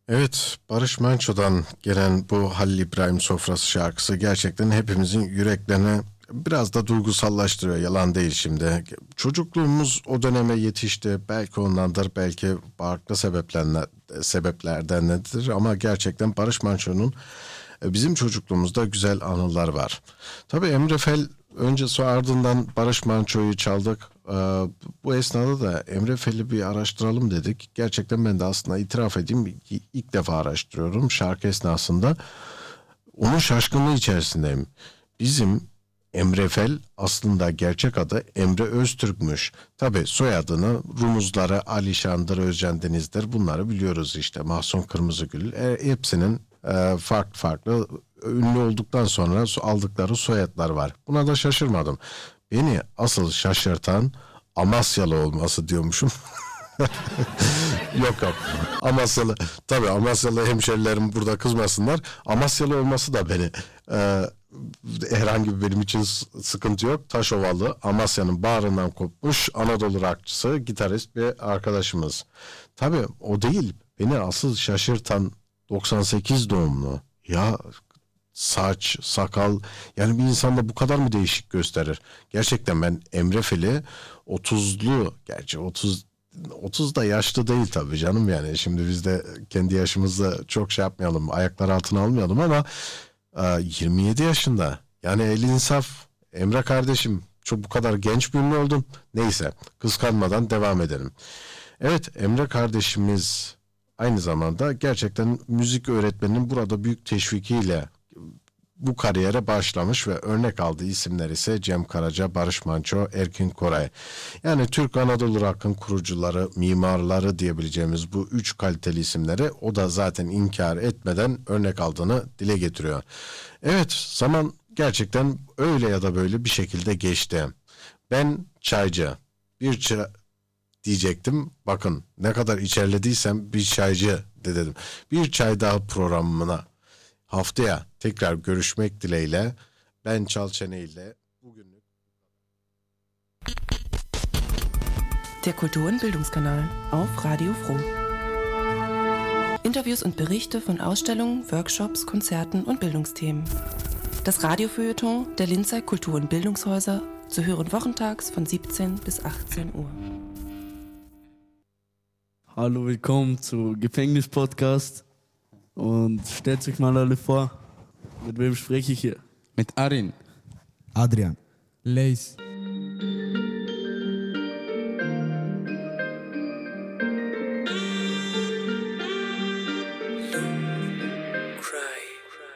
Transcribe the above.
Evet, Barış Manço'dan gelen bu Halil İbrahim Sofrası şarkısı gerçekten hepimizin yüreklerini biraz da duygusallaştırıyor. Yalan değil şimdi. Çocukluğumuz o döneme yetişti. Belki ondandır, belki farklı sebeplerden nedir ama gerçekten Barış Manço'nun bizim çocukluğumuzda güzel anılar var. Tabii Emre Fel öncesi ardından Barış Manço'yu çaldık. Bu esnada da Emre Fel'i bir araştıralım dedik. Gerçekten ben de aslında itiraf edeyim ilk defa araştırıyorum şarkı esnasında. Onun şaşkınlığı içerisindeyim. Bizim Emre Fel aslında gerçek adı Emre Öztürk'müş. Tabi soyadını rumuzları Alişan'dır, Özcan Deniz'dir bunları biliyoruz işte. Mahsun Kırmızıgül hepsinin farklı farklı ünlü olduktan sonra aldıkları soyadlar var. Buna da şaşırmadım. Beni asıl şaşırtan Amasyalı olması diyormuşum. Yok yok. Amasyalı. Tabii Amasyalı hemşerilerim burada kızmasınlar. Amasyalı olması da beni herhangi bir benim için sıkıntı yok. Taşovalı Amasya'nın bağrından kopmuş Anadolu rockçısı, gitarist bir arkadaşımız. Tabii o değil. Beni asıl şaşırtan 98 doğumlu. Ya saç, sakal yani bir insanda bu kadar mı değişik gösterir? Gerçekten ben Emre Fel'i 30'lu gerçi 30 da yaşlı değil tabii canım yani. Şimdi biz de kendi yaşımızda çok şey yapmayalım, ayaklar altına almayalım ama 27 yaşında. Yani el insaf Emre kardeşim çok bu kadar genç bir ünlü oldun. Neyse kıskanmadan devam edelim. Evet Emre kardeşimiz aynı zamanda gerçekten müzik öğretmeninin burada büyük teşvikiyle bu kariyere başlamış ve örnek aldığı isimler ise Cem Karaca, Barış Manço, Erkin Koray. Yani Türk Anadolu Rock'ın kurucuları, mimarları diyebileceğimiz bu üç kaliteli isimleri o da zaten inkar etmeden örnek aldığını dile getiriyor. Evet, zaman gerçekten öyle ya da böyle bir şekilde geçti. Ben çaycı, bir çay diyecektim. Bakın ne kadar içerlediysem bir çaycı de dedim. Bir çay daha programına haftaya tekrar görüşmek dileğiyle ben Çalçene ile bugünlük Der Kultur- und Bildungskanal auf Radio Froh. Interviews und Berichte von Ausstellungen, Workshops, Konzerten und Bildungsthemen. Das Radiofeuilleton der Linzer Kultur- und Bildungshäuser zu hören wochentags von 17 bis 18 Uhr. Hallo, willkommen zu Gefängnis-Podcast und stellt euch mal alle vor, mit wem spreche ich hier? Mit Arin. Adrian. Leis.